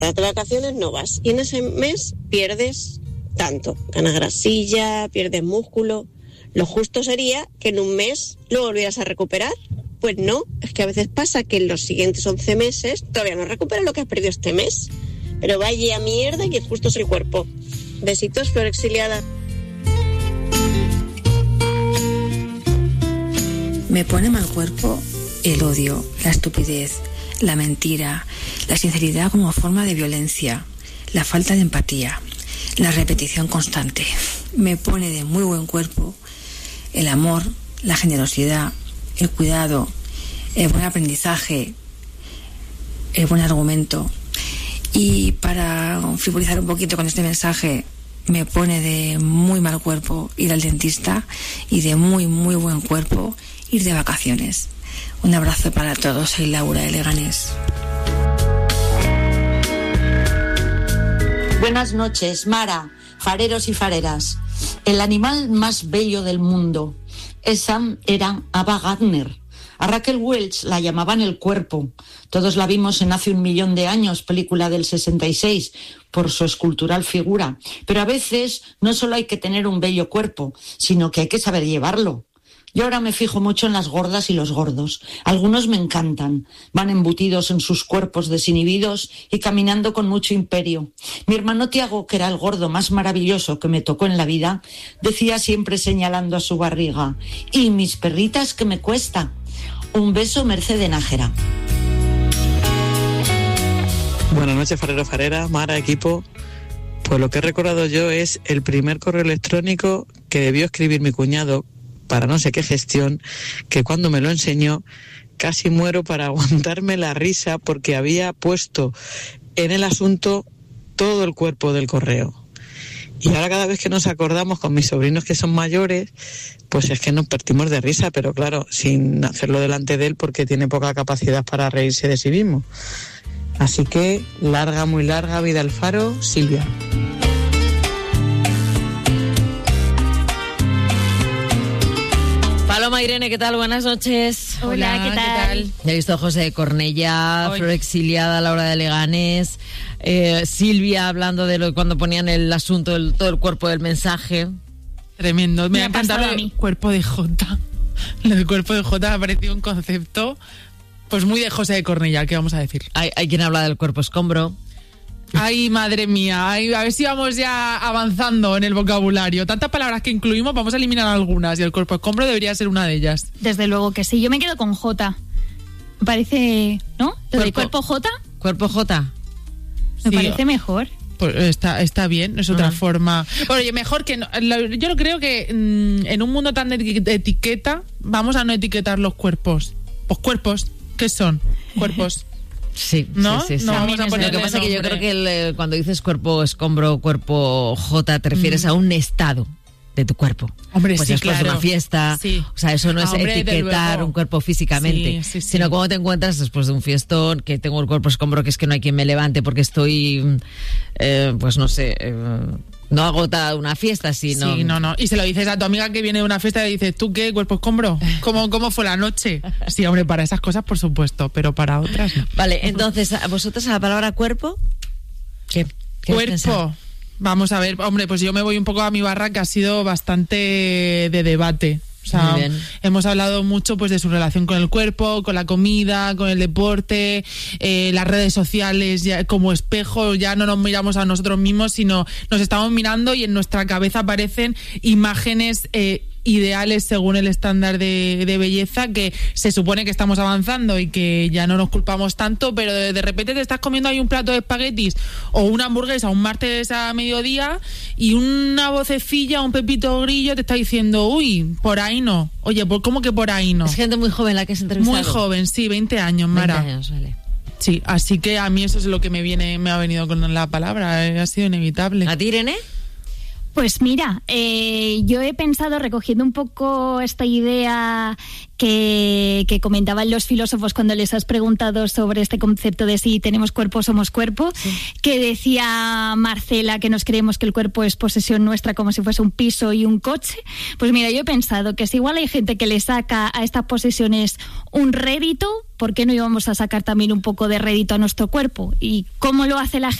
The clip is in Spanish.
de vacaciones no vas y en ese mes pierdes tanto, ganas grasilla, pierdes músculo. Lo justo sería que en un mes lo volvieras a recuperar. Pues no, es que a veces pasa que en los siguientes 11 meses todavía no recuperas lo que has perdido este mes. Pero vaya mierda que justo es el cuerpo. Besitos, Flor Exiliada. Me pone mal cuerpo el odio, la estupidez, la mentira, la sinceridad como forma de violencia, la falta de empatía, la repetición constante. Me pone de muy buen cuerpo el amor, la generosidad, el cuidado, el buen aprendizaje, el buen argumento. Y para frivolizar un poquito con este mensaje, me pone de muy mal cuerpo ir al dentista y de muy, muy buen cuerpo ir de vacaciones. Un abrazo para todos, soy Laura de Leganés. Buenas noches, Mara, fareros y fareras. El animal más bello del mundo. Esa era Ava Gardner. A Raquel Welch la llamaban el cuerpo. Todos la vimos en Hace un millón de años, película del 66, por su escultural figura. Pero a veces no solo hay que tener un bello cuerpo, sino que hay que saber llevarlo. Yo ahora me fijo mucho en las gordas y los gordos. Algunos me encantan. Van embutidos en sus cuerpos desinhibidos y caminando con mucho imperio. Mi hermano Tiago, que era el gordo más maravilloso que me tocó en la vida, decía siempre señalando a su barriga: «Y mis perritas, que me cuesta». Un beso, Mercedes Nájera. Buenas noches, farero, farera, Mara, equipo. Pues lo que he recordado yo es el primer correo electrónico que debió escribir mi cuñado para no sé qué gestión, que cuando me lo enseñó casi muero para aguantarme la risa porque había puesto en el asunto todo el cuerpo del correo. Y ahora cada vez que nos acordamos con mis sobrinos que son mayores, pues es que nos partimos de risa, pero claro, sin hacerlo delante de él porque tiene poca capacidad para reírse de sí mismo. Así que larga, muy larga vida al faro, Silvia. Paloma, Irene, ¿qué tal? Buenas noches. Hola, ¿qué tal? Ya he visto a José de Cornellá, Flor Exiliada, Laura de Leganés, Silvia hablando de cuando ponían el asunto, todo el cuerpo del mensaje. Tremendo. Me ha encantado el cuerpo de Jota. El cuerpo de Jota me ha parecido un concepto pues muy de José de Cornellá, ¿qué vamos a decir? Hay quien habla del cuerpo escombro. Ay, madre mía, a ver si vamos ya avanzando en el vocabulario. Tantas palabras que incluimos, vamos a eliminar algunas y el cuerpo escombro debería ser una de ellas. Desde luego que sí, yo me quedo con J. Me parece, ¿no? Lo de cuerpo J. Cuerpo J. Me parece mejor. Pues está bien, es otra forma. Bueno, y mejor que no, yo creo que en un mundo tan de etiqueta, vamos a no etiquetar los cuerpos. Pues cuerpos, ¿qué son? Cuerpos. Sí, ¿no? Sí. No vamos a ponerle lo que pasa es que yo nombre. creo que cuando dices cuerpo escombro, cuerpo J, te refieres a un estado de tu cuerpo. Hombre, pues sí, después claro. de una fiesta, sí. O sea, eso no es etiquetar un cuerpo físicamente, sí. sino cómo te encuentras después de un fiestón, que tengo el cuerpo escombro, que es que no hay quien me levante porque estoy, pues no sé, no agota una fiesta, sino... Sí, no. Y se lo dices a tu amiga que viene de una fiesta y le dices, ¿tú qué? ¿Cuerpo escombro? ¿Cómo fue la noche? Sí, hombre, para esas cosas, por supuesto, pero para otras no. Vale, entonces, ¿a vosotros a la palabra cuerpo? ¿Qué cuerpo? Vamos a ver, hombre, pues yo me voy un poco a mi barra, que ha sido bastante de debate. O sea, hemos hablado mucho pues de su relación con el cuerpo, con la comida, con el deporte, las redes sociales ya, como espejo, ya no nos miramos a nosotros mismos, sino nos estamos mirando y en nuestra cabeza aparecen imágenes ideales según el estándar de belleza, que se supone que estamos avanzando y que ya no nos culpamos tanto, pero de repente te estás comiendo ahí un plato de espaguetis o una hamburguesa un martes a mediodía y una vocecilla, un Pepito Grillo te está diciendo, uy, por ahí no. Oye, pues ¿cómo que por ahí no? Es gente muy joven la que has entrevistado. Muy joven, sí, 20 años, Mara. 20 años, vale. Sí, así que a mí eso es lo que me ha venido con la palabra, ha sido inevitable. ¿A ti, Irene? Pues mira, yo he pensado, recogiendo un poco esta idea que comentaban los filósofos cuando les has preguntado sobre este concepto de si tenemos cuerpo, somos cuerpo, sí. Que decía Marcela que nos creemos que el cuerpo es posesión nuestra como si fuese un piso y un coche. Pues mira, yo he pensado que si igual hay gente que le saca a estas posesiones un rédito, ¿por qué no íbamos a sacar también un poco de rédito a nuestro cuerpo? ¿Y cómo lo hace la gente?